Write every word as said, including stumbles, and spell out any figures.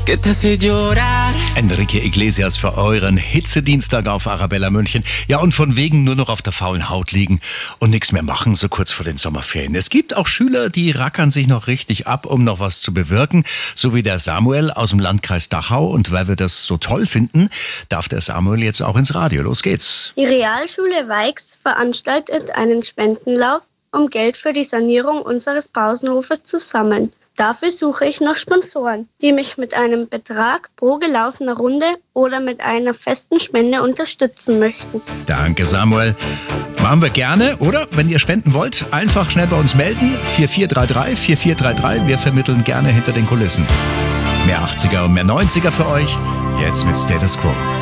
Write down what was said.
que te hace llorar. Enrique Iglesias für euren Hitzedienstag auf Arabella München. Ja, und von wegen nur noch auf der faulen Haut liegen und nichts mehr machen, so kurz vor den Sommerferien. Es gibt auch Schüler, die rackern sich noch richtig ab, um noch was zu bewirken. So wie der Samuel aus dem Landkreis Dachau. Und weil wir das so toll finden, darf der Samuel jetzt auch ins Radio. Los geht's. Die Realschule Weix veranstaltet einen Spendenlauf, um Geld für die Sanierung unseres Pausenhofes zu sammeln. Dafür suche ich noch Sponsoren, die mich mit einem Betrag pro gelaufener Runde oder mit einer festen Spende unterstützen möchten. Danke, Samuel. Machen wir gerne, oder? Wenn ihr spenden wollt, einfach schnell bei uns melden. vier vier drei drei, vier vier drei drei. Wir vermitteln gerne hinter den Kulissen. Mehr achtziger und mehr neunziger für euch. Jetzt mit Status Quo.